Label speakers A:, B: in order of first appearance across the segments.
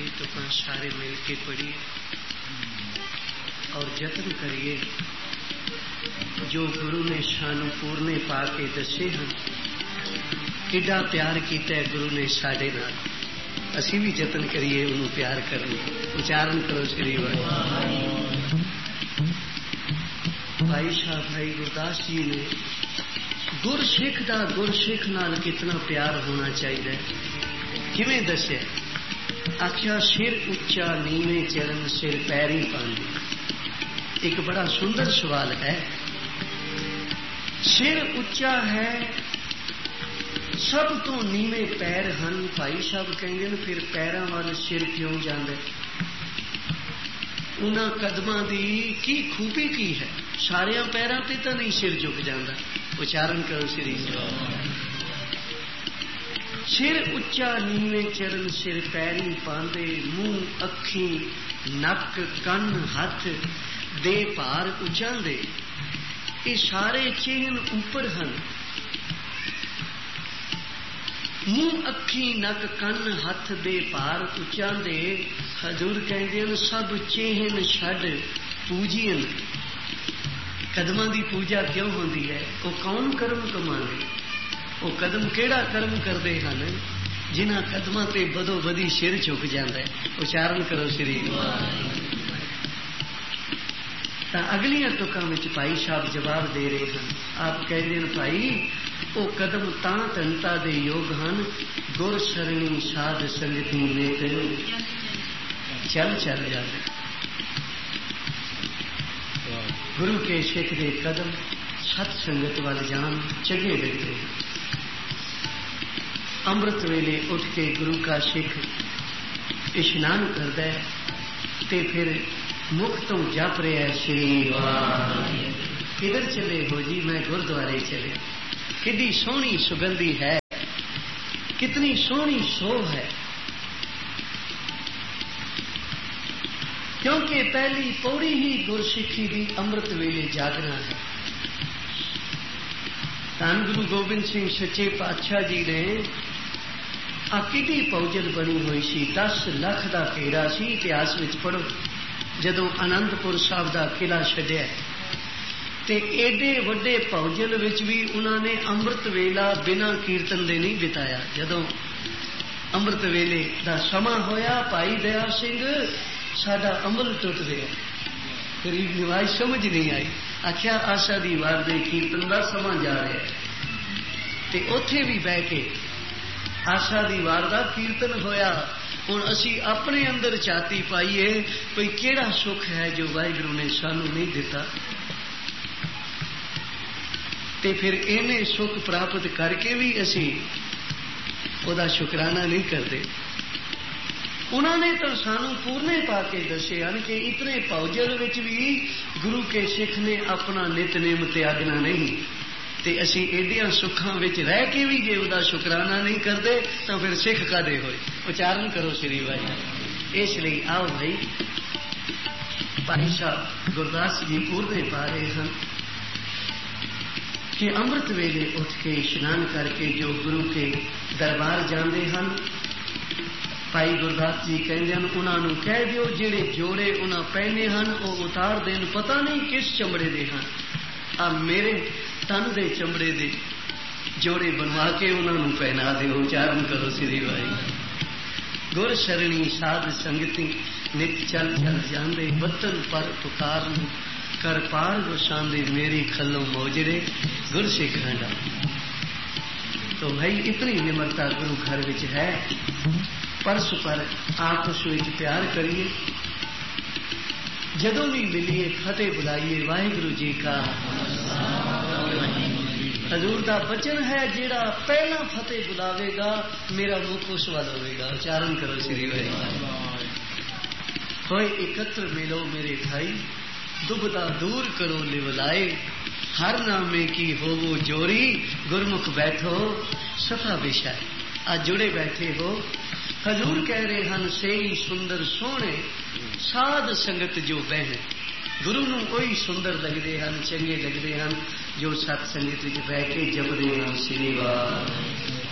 A: ये तो सारे मिल के पढ़िए और जतन करिए जो गुरु ने शानू पूरने पा के दसे हैं किड्डा प्यार किया गुरु ने साडे नाल असी भी जतन करिए उन्होंने प्यार करने उच्चारण करो श्री भाई शाह भाई गुरदास जी ने गुरसिख दा गुरसिख नाल कितना प्यार होना चाहिए किवें दस्या आख्या सिर उच्चा नीवे चरण सिर पैरी पांदे। एक बड़ा सुंदर सवाल है। सिर उच्चा है सब तो नीवे पैर हन भाई साहब कहेंगे फिर पैरों वाल सिर क्यों जांदे उन्हां कदमां दी की खूबी की है सारिया पैरों ते तो नहीं सिर झुक जाता। उच्चारण करो श्री सिर उच्चा नीवे चरण सिर पैरी पांदे मुंह अखी नक कन हथ दे भार उचांदे ये सारे चिन्ह ऊपर हैं। मुंह अखी नक कन हथ दे भार उचांदे हजूर कहते हैं सब चिन्ह छड़ पूजियन। कदमां दी पूजा क्यों होती है वो कौन कर्म कमांदे वो कदम केड़ा कर्म करते हैं जिन्हां कदमां ते बदो बदी सिर झुक जाता है। उच्चारण करो श्री अगलियां तुकां विच भाई साहब जवाब दे रहे हैं। आप कहते हैं भाई वो कदम तां धनता दे योग हैं गुर सरणी साध संगति नेत चल चल जाते। गुरु के सिख दे कदम सत संगत वाल जान चंगे लगते हैं। अमृत वेले उठ के गुरु का सिख इशनान करता है ते फिर मुख तो जप रहा है श्री किधर चले हो जी मैं गुरुद्वारे चले। कितनी सोहनी सुगंधी है कितनी सोहनी सो है क्योंकि पहली पौड़ी ही गुरसिखी दी अमृत वेले जागना है। धन गुरु गोबिंद सिंह सच्चे पातशाह जी ने किड्डी पौजल बनी हुई सी 10 लाख का घेरा सी। इतिहास में पढ़ो जदों आनंदपुर साहब का किला छड्या ते एडे वड्डे पौजल विच भी उन्होंने अमृत वेला बिना कीर्तन दे नहीं बिताया। जदों अमृत वेले का समा होया भाई दया सिंह साडा अमल टुट गया। गरीब निवाज समझ नहीं आई आख्या आशा दी वार दे कीर्तन का समा जा रहा है ते उथे भी बह के आशा दी वार दा कीर्तन होया। हुण असी अपने अंदर छाती पाईए कोई केड़ा सुख है जो वाहिगुरु ने सानू नहीं दिता ते फिर इन्हें सुख प्राप्त करके भी असी ओदा शुकराना नहीं करते। उन्होंने तो सानू पूरने पाके दसे हैं कि इतने पौजल विच भी गुरु के सिख ने अपना नितनेम त्यागना नहीं ते असी एडियां सुखां विच रह के भी जे उदा शुकराना नहीं करते तो फिर सिख कादे होए। उच्चारण करो श्री भाई। इसलिए आओ भाई भाई साहब गुरदास जी पूरने पा रहे हैं कि अमृत वेले उठ के स्नान करके जो गुरु के दरबार जाते हैं भाई गुरदास जी कहते हैं उन्होंने कह दियो जेड़े जोड़े उन्हें पहने हैं वो उतार देन पता नहीं किस चमड़े दे हैं आ मेरे तन दे चमड़े दे जोड़े बनवा के उन्होंने पहना दो। उच्चारण करो श्री भाई। गुर शरणी साध संगति नित चल चल जांदे वतन पर पुकार कर पार गुसांदे मेरी खलो मोजरे गुर सिखांडा। तो भाई इतनी निम्रता गुरु घर विच है। परस्पर आपस में प्यार करिए जदों भी मिलिए फतेह बुलाइए वाहिगुरु जी का। हजूर का वचन है जेड़ा पहला फतेह बुलावेगा मेरा मुख उस वाल होगा। उच्चारण करो श्री भाई। होए एकत्र मिलो मेरे भाई दुबदा दूर करो लिवलाए हर नामे की हो वो जोरी गुरमुख बैठो सफा विषय। आज जुड़े बैठे हो हजूर कह रहे हैं से ही सुंदर सोहने साध संगत जो बहने गुरु नूं कोई सुंदर लगते हैं चंगे लगते हैं जो सत संगत विच बह के जपदे हैं श्री वाहिगुरू।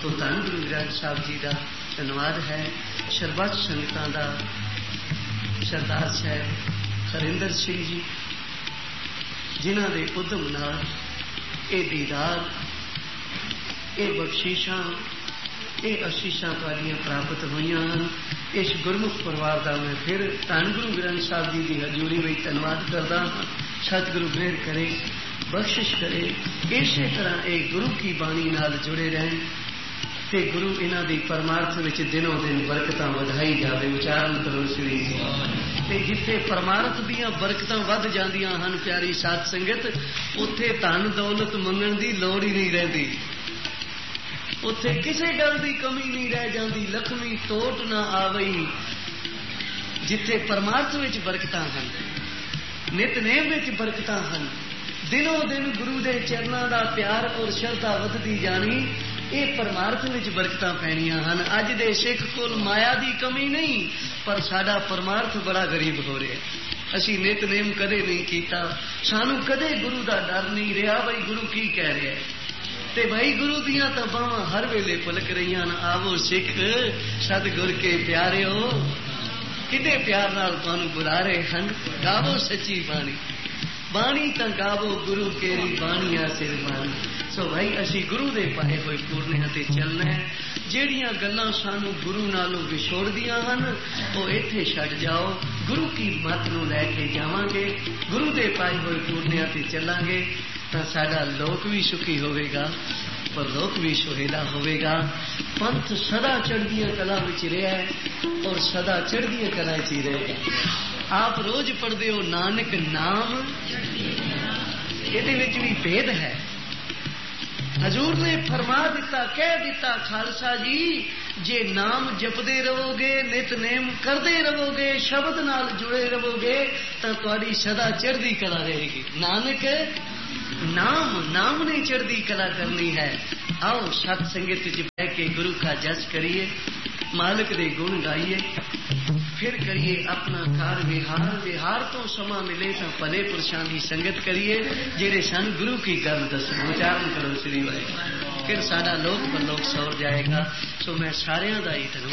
A: तो धन गुरु ग्रंथ साहब जी का धन्यवाद है। सरबत संगतां दा सरदार साहब हरिंदर सिंह जी जिन्हां दे उद्यम नाल ये दीदार ये बख्शीशां ये असीशां तुहाडीआं प्राप्त होईआं हन। इस गुरमुख परिवार का मैं फिर धन गुरु ग्रंथ साहब जी की हजूरी में धन्यवाद करता हाँ। सतगुरु मेहर करे, बख्शिश करे, इसे तरह ये गुरु की बाणी नाल जुड़े रहें ते गुरु इन्हां दी परमार्थ विच दिनों दिन बरकतां वधाई जावे। उचारण करो श्री ते जिथे परमार्थ दीयां बरकतां वध जांदियां हन प्यारी साध संगत, उत्थे धन दौलत मंगण दी लोड़ ही नहीं रहिंदी, उत्थे किसी गल की कमी नहीं रह जाती, लक्ष्मी टोट ना आवई। जिथे परमार्थ विच बरकतां हन, नितनेम विच बरकतां हन, दिनों दिन गुरु दे चरनां दा प्यार और श्रद्धा वधदी जानी, ये परमार्थ विच बरकतां पैणियां हन। अज दे सिख कोल माया की कमी नहीं, पर साडा परमार्थ बड़ा गरीब हो रहा। असीं नितनेम कदे नहीं कीता, सानू कदे गुरु दा डर नहीं रहा बई गुरु की कह रहा है। ते भाई गुरु दियां तां बावां हर वेले पलक रही न। आवो सिख सतगुर के प्यारे हो, किडे प्यार नाल तुहानू बुला रहे हैं। गावो सच्ची बाणी, बाणी तां गावो गुरु केरी बाणी आ सिर बाणी। सो भाई असी गुरु दे पाए होए पूर्णिया ते चलना है। ਜਿਹੜੀਆਂ ਗੱਲਾਂ ਸਾਨੂੰ ਗੁਰੂ ਨਾਲੋਂ ਵਿਛੋੜਦੀਆਂ ਹਨ ਉਹ ਇੱਥੇ ਛੱਡ ਜਾਓ, ਗੁਰੂ ਕੀ ਮੱਤ ਨੂੰ ਲੈ ਕੇ ਜਾਵਾਂਗੇ, ਗੁਰੂ ਦੇ ਪਾਏ ਹੋਏ ਪੂਰਨਿਆਂ ਤੇ ਚੱਲਾਂਗੇ ਤਾਂ ਸਾਡਾ ਲੋਕ ਵੀ ਸੁਖੀ ਹੋਵੇਗਾ, परलोक भी सुहेला होवेगा। पंथ सदा चढ़दियां कला विच रहा है और सदा चढ़दियां कला च ही रहेगा। आप रोज पढ़ते हो नानक नाम, ये भी भेद है। हजूर ने फरमा दिता, कह दिता खालसा जी, जे नाम जपदे रहोगे, नितनेम करते रहोगे, शब्द नाल जुड़े रहोगे तो तुहाडी सदा चढ़दी कला रहेगी। नानक नाम, नाम ने चढ़दी कला करनी है। आओ सत संगत च बह के गुरु का जस करिए, मालिक दे गुण गाइए, फिर करिए अपना कार विहार। विहार तो समा मिले तो भले पुरुषां दी संगत करिए जेड़े सन गुरु की गल दसन। उच्चारण करो श्री वाहिगुरू, फिर साडा लोक परलोक सौर जाएगा। सो मैं सारियां दा ही धन्यवाद